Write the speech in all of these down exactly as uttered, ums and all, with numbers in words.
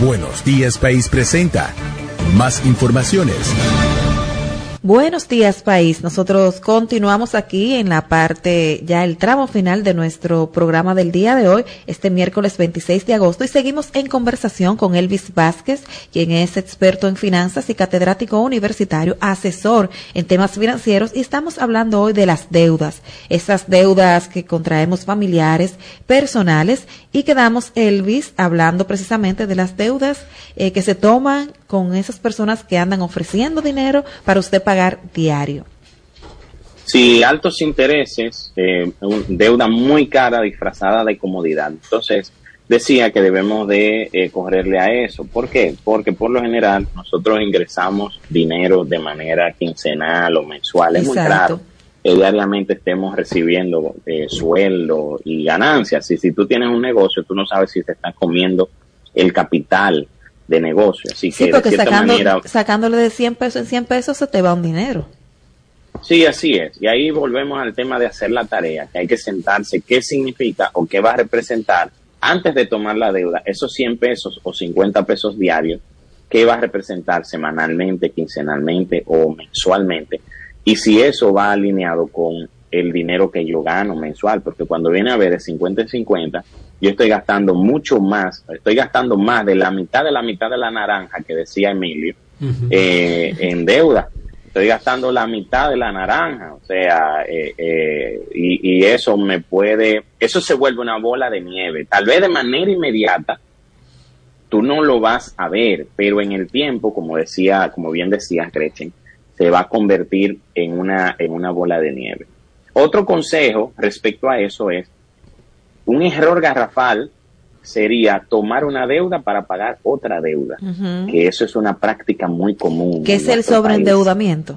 Buenos Días País presenta más informaciones. Buenos días, país. Nosotros continuamos aquí en la parte, ya el tramo final de nuestro programa del día de hoy, este miércoles veintiséis de agosto, y seguimos en conversación con Elvis Vázquez, quien es experto en finanzas y catedrático universitario, asesor en temas financieros, y estamos hablando hoy de las deudas, esas deudas que contraemos familiares, personales, y quedamos, Elvis, hablando precisamente de las deudas eh, que se toman con esas personas que andan ofreciendo dinero para usted pagar diario. Sí, altos intereses, eh, deuda muy cara disfrazada de comodidad. Entonces, decía que debemos de eh, correrle a eso. ¿Por qué? Porque por lo general nosotros ingresamos dinero de manera quincenal o mensual. Es Exacto. muy raro que diariamente estemos recibiendo eh, sueldo y ganancias. Y si tú tienes un negocio, tú no sabes si te estás comiendo el capital de negocio, así sí, que porque de cierta sacando, manera, sacándole de cien pesos en cien pesos se te va un dinero. Sí, así es, y ahí volvemos al tema de hacer la tarea, que hay que sentarse, qué significa o qué va a representar antes de tomar la deuda, esos cien pesos o cincuenta pesos diarios, qué va a representar semanalmente, quincenalmente o mensualmente, y si eso va alineado con el dinero que yo gano mensual, porque cuando viene a ver de cincuenta en cincuenta, yo estoy gastando mucho más, estoy gastando más de la mitad de la mitad de la naranja que decía Emilio, uh-huh. eh, en deuda. Estoy gastando la mitad de la naranja, o sea, eh, eh, y, y eso me puede, eso se vuelve una bola de nieve. Tal vez de manera inmediata tú no lo vas a ver, pero en el tiempo, como decía, como bien decía Gretchen, se va a convertir en una, en una bola de nieve. Otro consejo respecto a eso es, un error garrafal sería tomar una deuda para pagar otra deuda, uh-huh. que eso es una práctica muy común. ¿Qué es el sobreendeudamiento?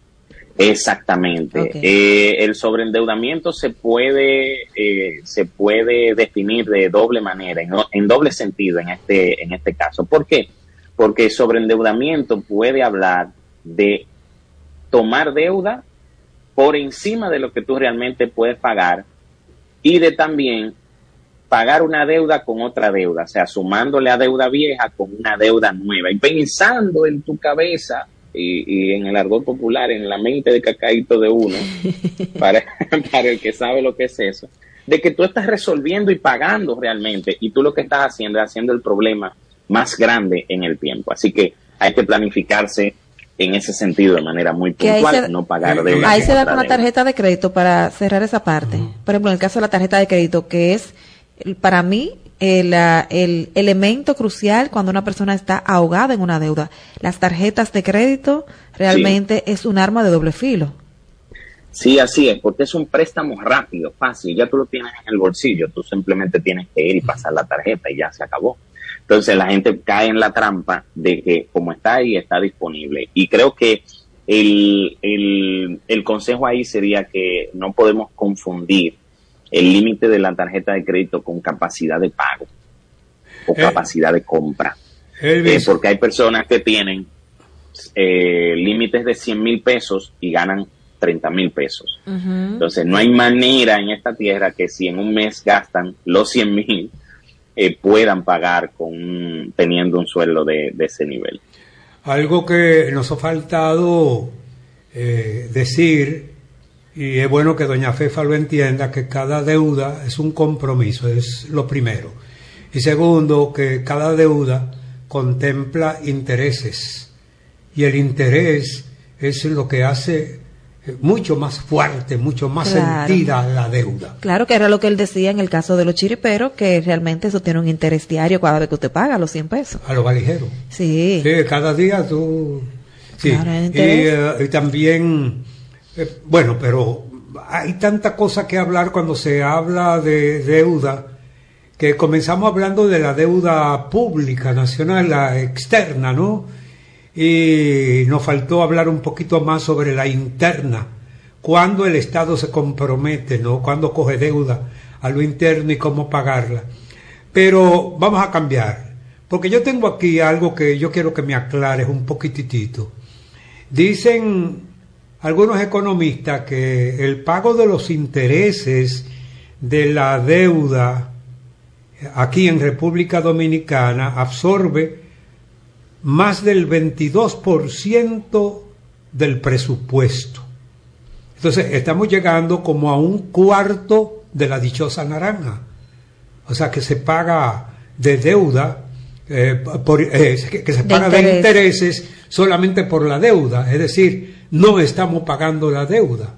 Exactamente. Okay. Eh, el sobreendeudamiento se puede eh, se puede definir de doble manera, en, en doble sentido en este en este caso. ¿Por qué? Porque el sobreendeudamiento puede hablar de tomar deuda por encima de lo que tú realmente puedes pagar y de también pagar una deuda con otra deuda, o sea, sumándole a deuda vieja con una deuda nueva y pensando en tu cabeza y, y en el argot popular, en la mente de cacaíto de uno, para, para el que sabe lo que es eso, de que tú estás resolviendo y pagando realmente y tú lo que estás haciendo es haciendo el problema más grande en el tiempo. Así que hay que planificarse en ese sentido de manera muy puntual, se, no pagar deuda. Ahí se da con la tarjeta de crédito para cerrar esa parte. Uh-huh. Por ejemplo, en el caso de la tarjeta de crédito, que es para mí el, el elemento crucial cuando una persona está ahogada en una deuda. Las tarjetas de crédito realmente sí. es un arma de doble filo. Sí, así es, porque es un préstamo rápido, fácil, ya tú lo tienes en el bolsillo, tú simplemente tienes que ir y pasar la tarjeta y ya se acabó. Entonces la gente cae en la trampa de que como está ahí, está disponible. Y creo que el, el, el consejo ahí sería que no podemos confundir el límite de la tarjeta de crédito con capacidad de pago o eh, capacidad de compra. Eh, porque hay personas que tienen eh, límites de cien mil pesos y ganan treinta mil pesos. Uh-huh. Entonces no hay manera en esta tierra que si en un mes gastan los cien mil, Eh, puedan pagar con teniendo un sueldo de, de ese nivel. Algo que nos ha faltado eh, decir, y es bueno que doña Fefa lo entienda, que cada deuda es un compromiso, es lo primero. Y segundo, que cada deuda contempla intereses, y el interés es lo que hace mucho más fuerte, mucho más claro. sentida la deuda. Claro, que era lo que él decía en el caso de los chiriperos, que realmente eso tiene un interés diario cada vez que usted paga los cien pesos. A los valijeros. Sí. Sí, cada día tú... Sí, claro, y, uh, y también, eh, bueno, pero hay tanta cosa que hablar cuando se habla de deuda, que comenzamos hablando de la deuda pública, nacional, la externa, ¿no? Y nos faltó hablar un poquito más sobre la interna, cuando el Estado se compromete, ¿no? Cuando coge deuda a lo interno y cómo pagarla. Pero vamos a cambiar, porque yo tengo aquí algo que yo quiero que me aclares un poquitito. Dicen algunos economistas que el pago de los intereses de la deuda aquí en República Dominicana absorbe más del veintidós por ciento del presupuesto. Entonces estamos llegando como a un cuarto de la dichosa naranja. O sea que se paga de deuda, eh, por, eh, que, que se paga de, interés. de intereses solamente por la deuda. Es decir, no estamos pagando la deuda.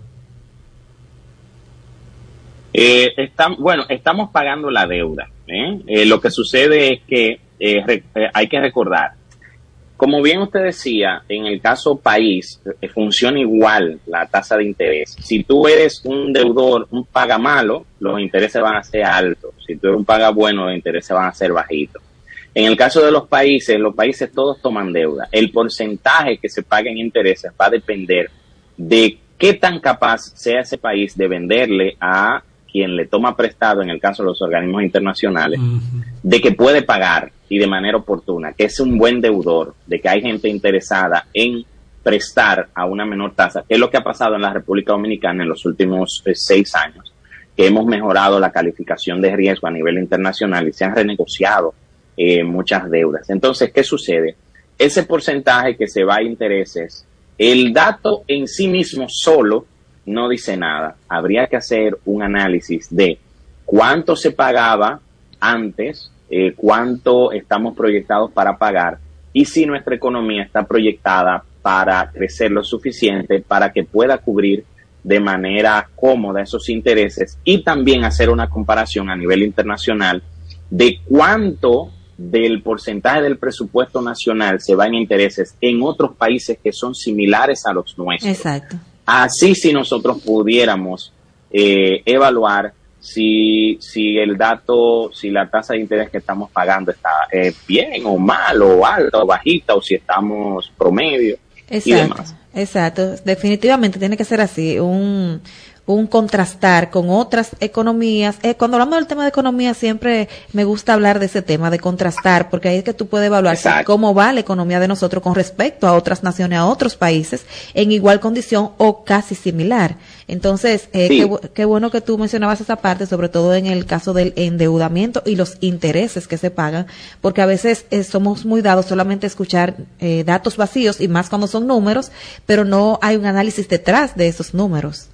Eh, está, bueno, estamos pagando la deuda. ¿eh? Eh, lo que sucede es que eh, re, eh, hay que recordar, como bien usted decía, en el caso país, eh, funciona igual la tasa de interés. Si tú eres un deudor, un paga malo, los intereses van a ser altos. Si tú eres un paga bueno, los intereses van a ser bajitos. En el caso de los países, los países todos toman deuda. El porcentaje que se paga en intereses va a depender de qué tan capaz sea ese país de venderle a quien le toma prestado, en el caso de los organismos internacionales, uh-huh. de que puede pagar y de manera oportuna, que es un buen deudor, de que hay gente interesada en prestar a una menor tasa, que es lo que ha pasado en la República Dominicana en los últimos eh, seis años, que hemos mejorado la calificación de riesgo a nivel internacional y se han renegociado eh, muchas deudas. Entonces, ¿qué sucede? Ese porcentaje que se va a intereses, el dato en sí mismo solo no dice nada. Habría que hacer un análisis de cuánto se pagaba antes, eh, cuánto estamos proyectados para pagar y si nuestra economía está proyectada para crecer lo suficiente para que pueda cubrir de manera cómoda esos intereses y también hacer una comparación a nivel internacional de cuánto del porcentaje del presupuesto nacional se va en intereses en otros países que son similares a los nuestros. Exacto. Así si nosotros pudiéramos eh, evaluar si, si el dato, si la tasa de interés que estamos pagando está eh, bien o mal o alta o bajita o si estamos promedio. Exacto, y demás. Exacto, definitivamente tiene que ser así, un un contrastar con otras economías. Eh, cuando hablamos del tema de economía siempre me gusta hablar de ese tema, de contrastar, porque ahí es que tú puedes evaluar si, cómo va la economía de nosotros con respecto a otras naciones, a otros países, en igual condición o casi similar. Entonces, eh, sí. qué, qué bueno que tú mencionabas esa parte, sobre todo en el caso del endeudamiento y los intereses que se pagan, porque a veces eh, somos muy dados solamente a escuchar eh, datos vacíos y más cuando son números, pero no hay un análisis detrás de esos números.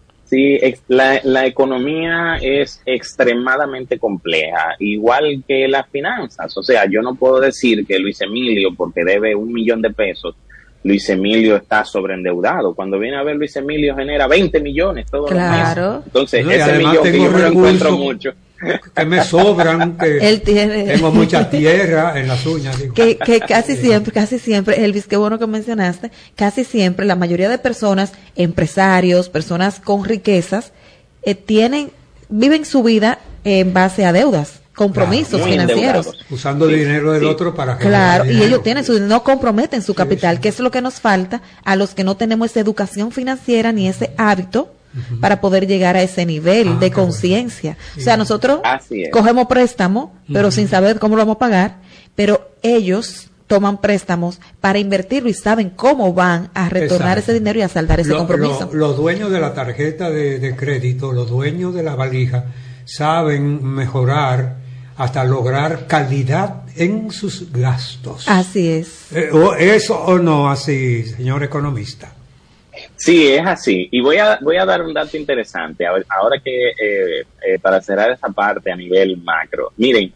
Sí, la, la economía es extremadamente compleja, igual que las finanzas. O sea, yo no puedo decir que Luis Emilio, porque debe un millón de pesos, Luis Emilio está sobreendeudado. Cuando viene a ver, Luis Emilio genera veinte millones todos claro. los meses. Entonces, no, ese millón que yo me lo encuentro mucho. Que me sobran, que Él tiene... tengo mucha tierra en las uñas. Digo. Que, que casi siempre, casi siempre, Elvis, qué bueno que mencionaste, casi siempre la mayoría de personas, empresarios, personas con riquezas, eh, tienen, viven su vida en base a deudas, compromisos claro, financieros. Endeudados. Usando sí, dinero del sí. otro para que claro, y dinero. ellos tienen su, no comprometen su capital, sí, sí. que es lo que nos falta a los que no tenemos esa educación financiera ni ese hábito Uh-huh. para poder llegar a ese nivel ah, de conciencia. Bueno. Sí. O sea, nosotros cogemos préstamo, pero uh-huh. sin saber cómo lo vamos a pagar, pero ellos toman préstamos para invertirlo y saben cómo van a retornar Exacto. ese dinero y a saldar ese lo, compromiso. Lo, los dueños de la tarjeta de, de crédito, los dueños de la valija, saben mejorar hasta lograr calidad en sus gastos. Así es. Eh, o ¿Eso o no así, señor economista? Sí, es así. Y voy a voy a dar un dato interesante. Ahora que, eh, eh, para cerrar esa parte a nivel macro. Miren,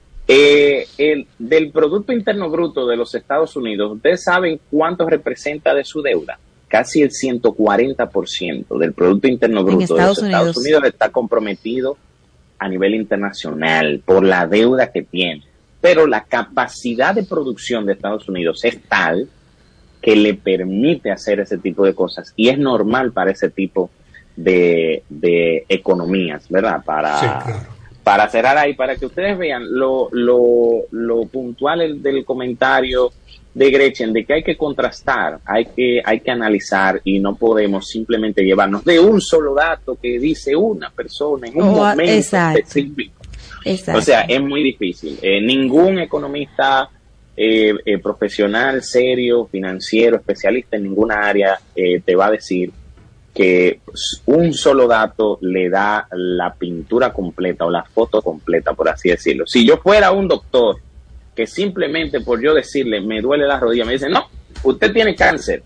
eh, el, del Producto Interno Bruto de los Estados Unidos, ¿ustedes saben cuánto representa de su deuda? Casi el ciento cuarenta por ciento del Producto Interno Bruto de los Estados Unidos está comprometido a nivel internacional por la deuda que tiene. Pero la capacidad de producción de Estados Unidos es tal que le permite hacer ese tipo de cosas y es normal para ese tipo de, de economías, ¿verdad? Para, sí, claro. para cerrar ahí, para que ustedes vean lo, lo, lo puntual del comentario de Gretchen, de que hay que contrastar, hay que, hay que analizar y no podemos simplemente llevarnos de un solo dato que dice una persona en un oh, momento exacto. específico. Exacto. O sea, es muy difícil. Eh, ningún economista Eh, eh, profesional, serio, financiero, especialista en ninguna área, eh, te va a decir que un solo dato le da la pintura completa o la foto completa, por así decirlo. Si yo fuera un doctor que simplemente por yo decirle me duele la rodilla, me dice, no, usted tiene cáncer.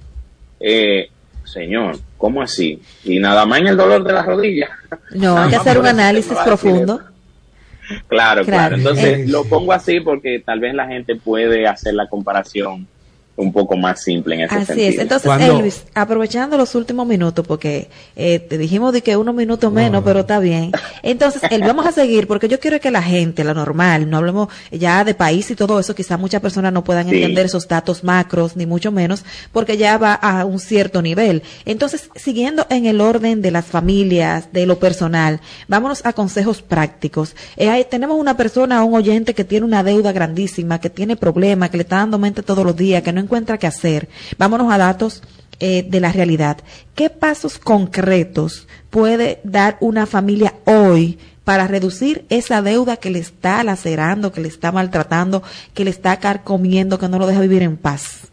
Eh, señor, ¿cómo así? Y nada más en el dolor de la rodilla. No, hay que hacer un análisis profundo. Claro, claro, claro. Entonces eh, lo pongo así porque tal vez la gente puede hacer la comparación un poco más simple en ese Así sentido. es. Entonces, Cuando... Elvis, aprovechando los últimos minutos, porque eh, te dijimos de que unos minutos menos, no, no. pero está bien. Entonces, el, vamos a seguir, porque yo quiero que la gente, la normal, no hablemos ya de país y todo eso, quizás muchas personas no puedan sí. entender esos datos macros, ni mucho menos, porque ya va a un cierto nivel. Entonces, siguiendo en el orden de las familias, de lo personal, vámonos a consejos prácticos. Eh, hay, tenemos una persona, un oyente que tiene una deuda grandísima, que tiene problemas, que le está dando mente todos los días, que no encuentra qué hacer. Vámonos a datos eh, de la realidad. ¿Qué pasos concretos puede dar una familia hoy para reducir esa deuda que le está lacerando, que le está maltratando, que le está carcomiendo, que no lo deja vivir en paz?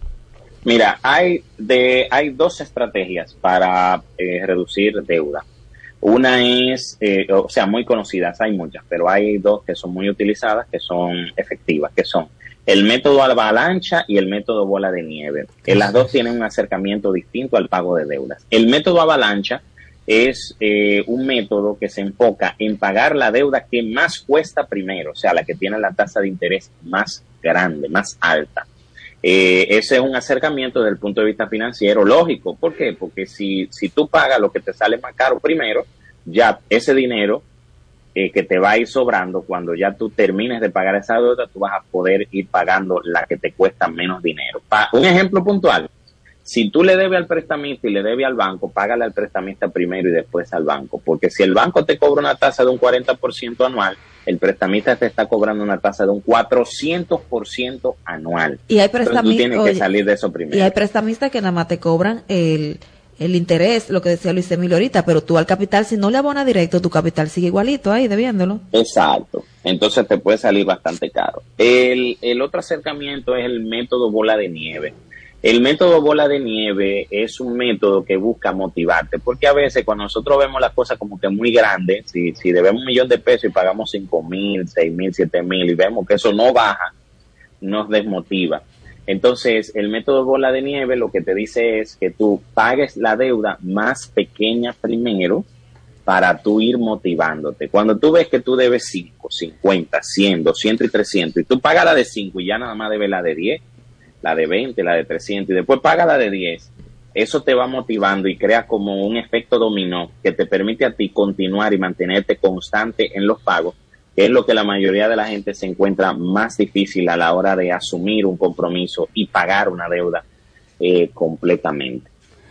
Mira, hay de hay dos estrategias para eh, reducir deuda. Una es, eh, o sea, muy conocidas, hay muchas, pero hay dos que son muy utilizadas, que son efectivas, que son el método avalancha y el método bola de nieve. Eh, las dos tienen un acercamiento distinto al pago de deudas. El método avalancha es eh, un método que se enfoca en pagar la deuda que más cuesta primero, o sea, la que tiene la tasa de interés más grande, más alta. Eh, ese es un acercamiento desde el punto de vista financiero lógico. ¿Por qué? Porque si, si tú pagas lo que te sale más caro primero, ya ese dinero Eh, que te va a ir sobrando, cuando ya tú termines de pagar esa deuda, tú vas a poder ir pagando la que te cuesta menos dinero. Pa- un ejemplo puntual, si tú le debes al prestamista y le debes al banco, págale al prestamista primero y después al banco, porque si el banco te cobra una tasa de un cuarenta por ciento anual, el prestamista te está cobrando una tasa de un cuatrocientos por ciento anual. Y hay prestamistas, tú tienes que salir de eso primero. Y hay prestamistas que nada más te cobran el... el interés, lo que decía Luis Emilio ahorita, pero tú al capital, si no le abonas directo, tu capital sigue igualito ahí, debiéndolo. Exacto. Entonces te puede salir bastante caro. El, el otro acercamiento es el método bola de nieve. El método bola de nieve es un método que busca motivarte, porque a veces cuando nosotros vemos las cosas como que muy grandes, si, si debemos un millón de pesos y pagamos cinco mil, seis mil, siete mil y vemos que eso no baja, nos desmotiva. Entonces, el método bola de nieve lo que te dice es que tú pagues la deuda más pequeña primero para tú ir motivándote. Cuando tú ves que tú debes cinco, cincuenta, cien, doscientos y trescientos y tú pagas la de cinco y ya nada más debes la de diez, la de veinte, la de trescientos y después pagas la de diez, eso te va motivando y crea como un efecto dominó que te permite a ti continuar y mantenerte constante en los pagos, que es lo que la mayoría de la gente se encuentra más difícil a la hora de asumir un compromiso y pagar una deuda eh, completamente.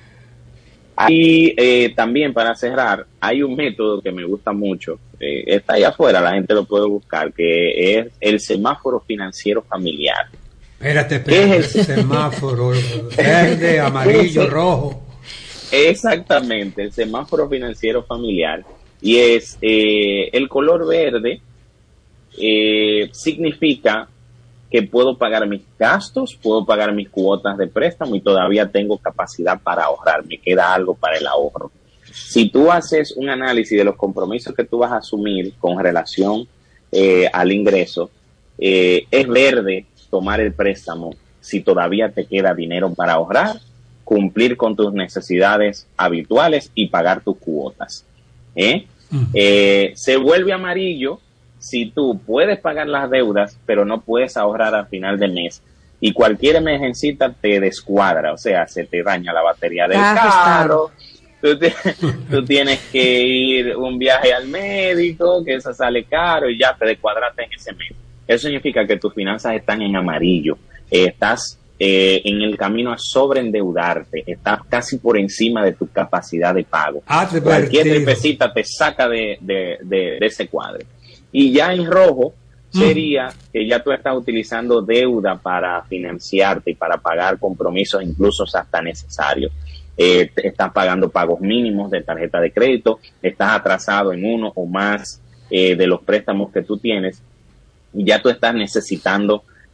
Y eh, también para cerrar, hay un método que me gusta mucho, eh, está ahí afuera, la gente lo puede buscar, que es el semáforo financiero familiar. Espérate, espérate, es el semáforo verde, amarillo, rojo. Exactamente, el semáforo financiero familiar. Y es eh, el color verde eh, significa que puedo pagar mis gastos, puedo pagar mis cuotas de préstamo y todavía tengo capacidad para ahorrar, me queda algo para el ahorro. Si tú haces un análisis de los compromisos que tú vas a asumir con relación eh, al ingreso, eh, es verde tomar el préstamo si todavía te queda dinero para ahorrar, cumplir con tus necesidades habituales y pagar tus cuotas. ¿Eh? Uh-huh. Eh, se vuelve amarillo si tú puedes pagar las deudas, pero no puedes ahorrar al final del mes y cualquier emergencia te descuadra, o sea, se te daña la batería del ah, carro, tú, te, tú tienes que ir un viaje al médico, que eso sale caro y ya te descuadraste en ese mes. Eso significa que tus finanzas están en amarillo, eh, estás eh, en el camino a sobreendeudarte, estás casi por encima de tu capacidad de pago. Ah, cualquier tripecita te saca de, de, de, de ese cuadro. Y ya en rojo sería mm. que ya tú estás utilizando deuda para financiarte y para pagar compromisos incluso hasta necesarios. Eh, estás pagando pagos mínimos de tarjeta de crédito, estás atrasado en uno o más eh, de los préstamos que tú tienes y ya tú estás necesitando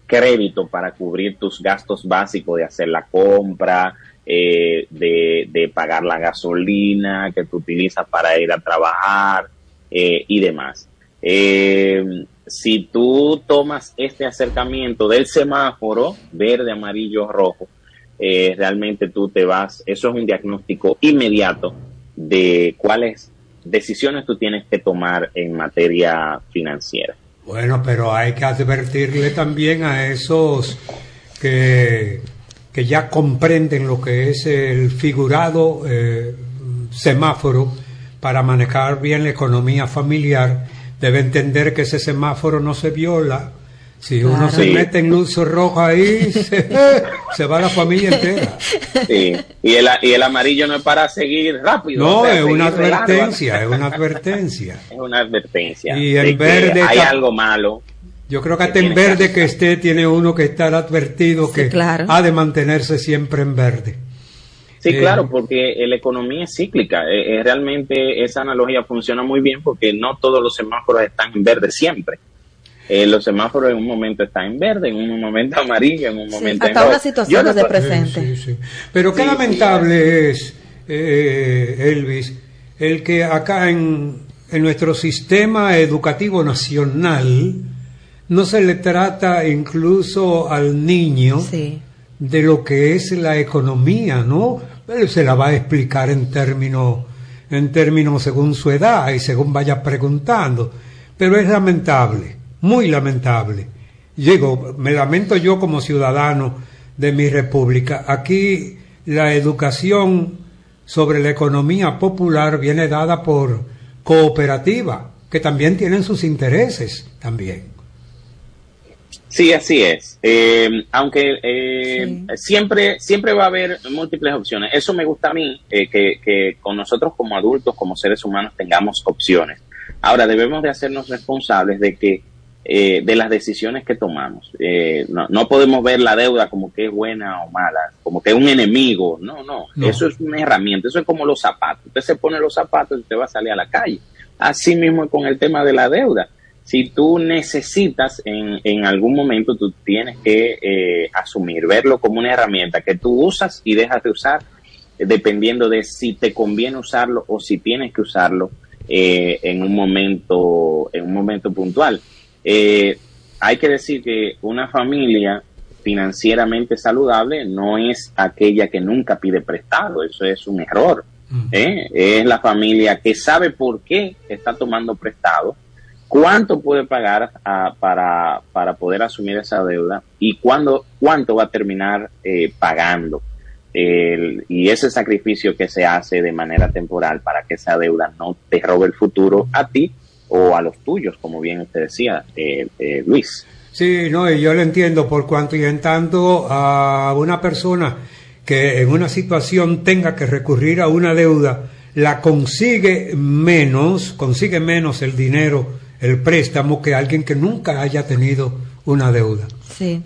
crédito para cubrir tus gastos básicos de hacer la compra, eh, de, de pagar la gasolina que tú utilizas para ir a trabajar eh, y demás. Eh, si tú tomas este acercamiento del semáforo verde, amarillo, rojo, eh, realmente tú te vas, eso es un diagnóstico inmediato de cuáles decisiones tú tienes que tomar en materia financiera. Bueno, pero hay que advertirle también a esos que, que ya comprenden lo que es el figurado eh, semáforo para manejar bien la economía familiar. Debe entender que ese semáforo no se viola. Si claro. uno se sí. mete en luz roja ahí, se, se va la familia entera. Sí, y el, y el amarillo no es para seguir rápido. No, o sea, es una advertencia, es una advertencia. Es una advertencia. Y en verde hay está, algo malo. Yo creo que hasta en verde que, que esté, tiene uno que estar advertido sí, que claro. ha de mantenerse siempre en verde. Sí, eh, claro, porque la economía es cíclica. Eh, eh, realmente esa analogía funciona muy bien porque no todos los semáforos están en verde siempre. Eh, los semáforos en un momento están en verde, en un momento amarillo, en un momento sí, hasta en una situación no, de presente. Sí, sí, sí. Pero qué sí, lamentable sí. es, eh, Elvis, el que acá en, en nuestro sistema educativo nacional no se le trata incluso al niño sí. de lo que es la economía, ¿no? Pero se la va a explicar en términos, en términos según su edad y según vaya preguntando. Pero es lamentable. Muy lamentable. Digo, me lamento yo como ciudadano de mi república. Aquí la educación sobre la economía popular viene dada por cooperativa, que también tienen sus intereses también. Sí, así es. Eh, aunque eh, sí. siempre siempre va a haber múltiples opciones. Eso me gusta a mí, eh, que, que con nosotros como adultos, como seres humanos, tengamos opciones. Ahora, debemos de hacernos responsables de que Eh, de las decisiones que tomamos. Eh, no, no podemos ver la deuda como que es buena o mala, como que es un enemigo. No, no, no. Eso es una herramienta. Eso es como los zapatos. Usted se pone los zapatos y usted va a salir a la calle. Así mismo con el tema de la deuda. Si tú necesitas en, en algún momento, tú tienes que eh, asumir, verlo como una herramienta que tú usas y dejas de usar, eh, dependiendo de si te conviene usarlo o si tienes que usarlo eh, en un momento, en un momento puntual. Eh, hay que decir que una familia financieramente saludable no es aquella que nunca pide prestado, eso es un error. ¿eh? Es la familia que sabe por qué está tomando prestado, cuánto puede pagar a, para, para poder asumir esa deuda y cuándo, cuánto va a terminar eh, pagando. El, y ese sacrificio que se hace de manera temporal para que esa deuda no te robe el futuro a ti o a los tuyos, como bien usted decía, eh, eh, Luis. Sí, no, y yo lo entiendo por cuanto y en tanto a una persona que en una situación tenga que recurrir a una deuda, la consigue menos, consigue menos el dinero, el préstamo, que alguien que nunca haya tenido una deuda. Sí.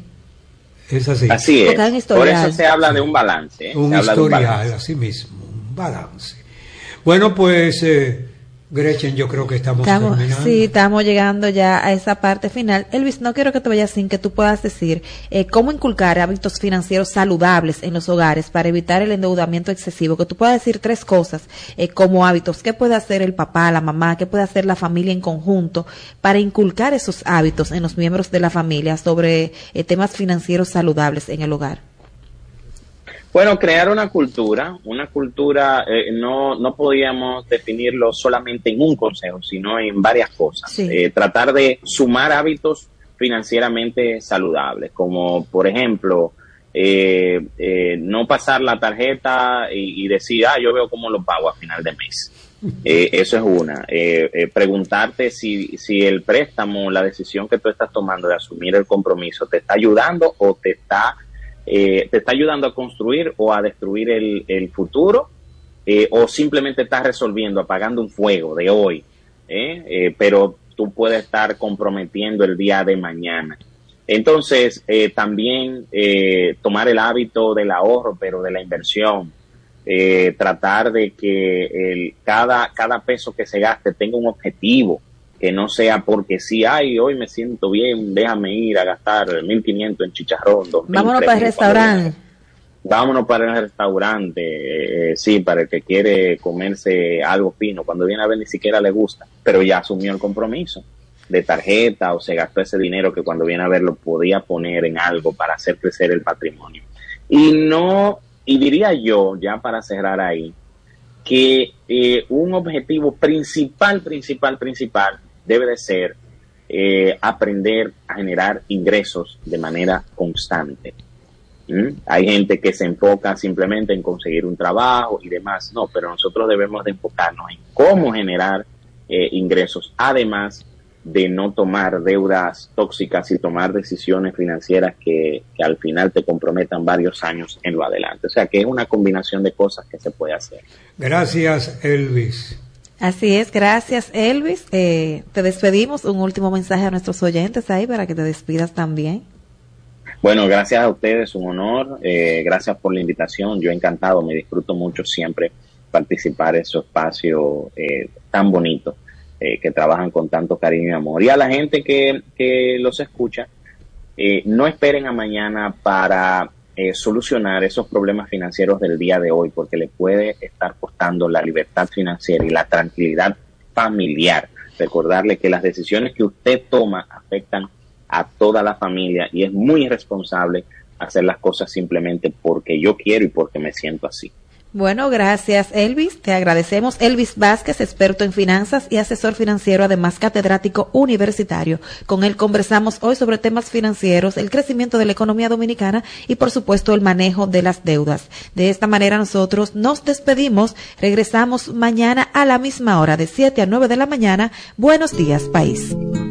Es así. Así es. Por eso se habla de un balance. ¿eh? Un se historial, habla de un balance. así mismo, un balance. Bueno, pues... Eh, Gretchen, yo creo que estamos, estamos terminando. Sí, estamos llegando ya a esa parte final. Elvis, no quiero que te vayas sin que tú puedas decir eh, cómo inculcar hábitos financieros saludables en los hogares para evitar el endeudamiento excesivo. Que tú puedas decir tres cosas eh, como hábitos. ¿Qué puede hacer el papá, la mamá? ¿Qué puede hacer la familia en conjunto para inculcar esos hábitos en los miembros de la familia sobre eh, temas financieros saludables en el hogar? Bueno, crear una cultura, una cultura, eh, no, no podíamos definirlo solamente en un consejo, sino en varias cosas. Sí. Eh, tratar de sumar hábitos financieramente saludables, como por ejemplo, eh, eh, no pasar la tarjeta y, y decir, ah, yo veo cómo lo pago a final de mes. Eh, eso es una. Eh, eh, preguntarte si, si el préstamo, la decisión que tú estás tomando de asumir el compromiso, te está ayudando o te está... Eh, te está ayudando a construir o a destruir el, el futuro, eh, o simplemente estás resolviendo, apagando un fuego de hoy, eh, eh, pero tú puedes estar comprometiendo el día de mañana. Entonces, eh, también eh, tomar el hábito del ahorro, pero de la inversión, eh, tratar de que el, cada, cada peso que se gaste tenga un objetivo, que no sea porque si, ay, hoy me siento bien, déjame ir a gastar mil quinientos en chicharrón. Vámonos para el restaurante. Vámonos para el restaurante, eh, sí, para el que quiere comerse algo fino, cuando viene a ver ni siquiera le gusta, pero ya asumió el compromiso de tarjeta o se gastó ese dinero que cuando viene a ver lo podía poner en algo para hacer crecer el patrimonio. Y no, y diría yo, ya para cerrar ahí, que eh, un objetivo principal, principal, principal debe de ser eh, aprender a generar ingresos de manera constante. ¿Mm? Hay gente que se enfoca simplemente en conseguir un trabajo y demás, no, pero nosotros debemos de enfocarnos en cómo generar eh, ingresos, además de no tomar deudas tóxicas y tomar decisiones financieras que, que al final te comprometan varios años en lo adelante. O sea que es una combinación de cosas que se puede hacer. Gracias, Elvis. Así es, gracias, Elvis. Eh, te despedimos. Un último mensaje a nuestros oyentes ahí para que te despidas también. Bueno, gracias a ustedes, un honor, eh, gracias por la invitación, yo encantado, me disfruto mucho siempre participar en su espacio eh, tan bonito, eh, que trabajan con tanto cariño y amor. Y a la gente que, que los escucha, eh, no esperen a mañana para eh, solucionar esos problemas financieros del día de hoy, porque le puede estar costando la libertad financiera y la tranquilidad familiar. Recordarle que las decisiones que usted toma afectan a toda la familia y es muy irresponsable hacer las cosas simplemente porque yo quiero y porque me siento así. Bueno, gracias, Elvis. Te agradecemos. Elvis Vázquez, experto en finanzas y asesor financiero, además catedrático universitario. Con él conversamos hoy sobre temas financieros, el crecimiento de la economía dominicana y, por supuesto, el manejo de las deudas. De esta manera nosotros nos despedimos. Regresamos mañana a la misma hora, de siete a nueve de la mañana. Buenos días, país.